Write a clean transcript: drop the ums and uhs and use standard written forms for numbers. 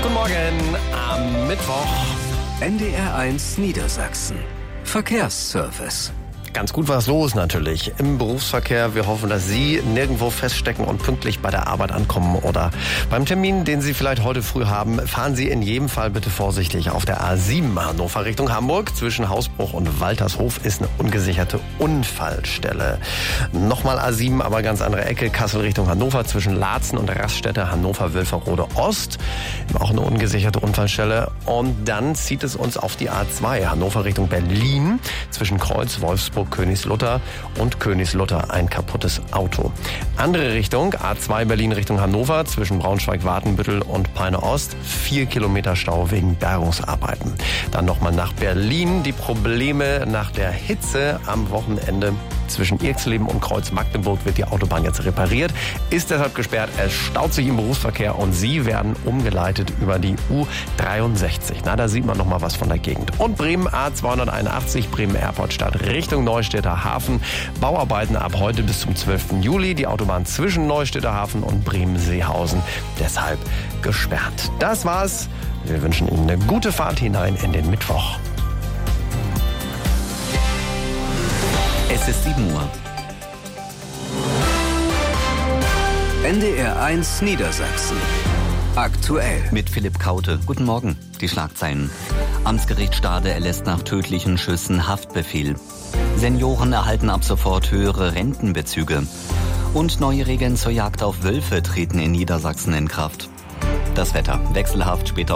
Guten Morgen am Mittwoch. NDR1 Niedersachsen. Verkehrsservice. Ganz gut was los natürlich im Berufsverkehr. Wir hoffen, dass Sie nirgendwo feststecken und pünktlich bei der Arbeit ankommen oder beim Termin, den Sie vielleicht heute früh haben. Fahren Sie in jedem Fall bitte vorsichtig. Auf der A7 Hannover Richtung Hamburg zwischen Hausbruch und Waltershof ist eine ungesicherte Unfallstelle. Nochmal A7, aber ganz andere Ecke. Kassel Richtung Hannover zwischen Laatzen und Raststätte Hannover-Wülferode Ost. Auch eine ungesicherte Unfallstelle. Und dann zieht es uns auf die A2 Hannover Richtung Berlin zwischen Kreuz, Wolfsburg, Königslutter und Königslutter ein kaputtes Auto. Andere Richtung, A2 Berlin Richtung Hannover zwischen Braunschweig-Watenbüttel und Peine Ost, 4 Kilometer Stau wegen Bergungsarbeiten. Dann nochmal nach Berlin, die Probleme nach der Hitze am Wochenende. Zwischen Irxleben und Kreuz Magdeburg wird die Autobahn jetzt repariert, ist deshalb gesperrt, es staut sich im Berufsverkehr und Sie werden umgeleitet über die U63. Na, da sieht man noch mal was von der Gegend. Und Bremen A281, Bremen-Erpoltstadt Richtung Neustädter Hafen. Bauarbeiten ab heute bis zum 12. Juli. Die Autobahn zwischen Neustädter Hafen und Bremen-Seehausen deshalb gesperrt. Das war's. Wir wünschen Ihnen eine gute Fahrt hinein in den Mittwoch. Es ist 7 Uhr. NDR1 Niedersachsen. Aktuell. Mit Philipp Kaute. Guten Morgen. Die Schlagzeilen. Amtsgericht Stade erlässt nach tödlichen Schüssen Haftbefehl. Senioren erhalten ab sofort höhere Rentenbezüge. Und neue Regeln zur Jagd auf Wölfe treten in Niedersachsen in Kraft. Das Wetter. Wechselhaft, später